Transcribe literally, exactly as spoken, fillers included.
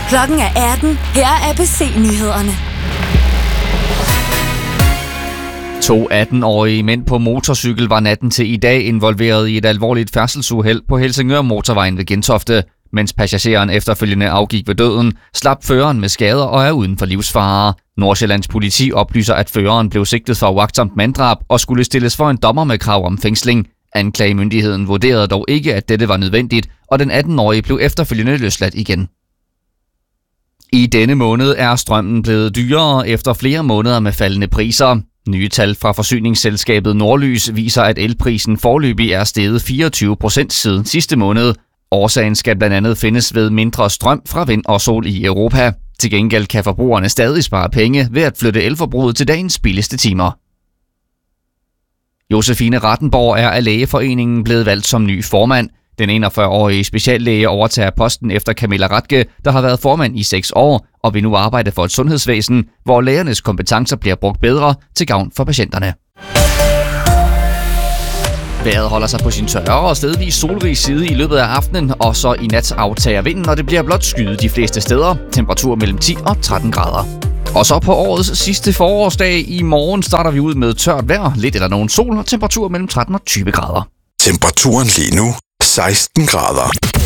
Klokken er atten. Her er A B C-nyhederne. To atten-årige mænd på motorcykel var natten til i dag involveret i et alvorligt færdselsuheld på Helsingør Motorvejen ved Gentofte. Mens passageren efterfølgende afgik ved døden, slap føreren med skader og er uden for livsfare. Nordsjællands politi oplyser, at føreren blev sigtet for uagtsomt manddrab og skulle stilles for en dommer med krav om fængsling. Anklagemyndigheden vurderede dog ikke, at dette var nødvendigt, og den atten-årige blev efterfølgende løsladt igen. I denne måned er strømmen blevet dyrere efter flere måneder med faldende priser. Nye tal fra forsyningsselskabet Nordlys viser, at elprisen foreløbig er steget fireogtyve procent siden sidste måned. Årsagen skal blandt andet findes ved mindre strøm fra vind og sol i Europa. Til gengæld kan forbrugerne stadig spare penge ved at flytte elforbruget til dagens billigste timer. Josefine Rattenborg er af Lægeforeningen blevet valgt som ny formand. Den enogfyrre-årige speciallæge overtager posten efter Camilla Radke, der har været formand i seks år, og vil nu arbejde for et sundhedsvæsen, hvor lægernes kompetencer bliver brugt bedre til gavn for patienterne. Vejret holder sig på sin tørre og stedvis solrig side i løbet af aftenen, og så i nat aftager vinden, og det bliver blot skyet de fleste steder. Temperatur mellem ti og tretten grader. Og så på årets sidste forårsdag i morgen starter vi ud med tørt vejr, lidt eller nogen sol og temperatur mellem tretten og tyve grader. Temperaturen lige nu seksten grader.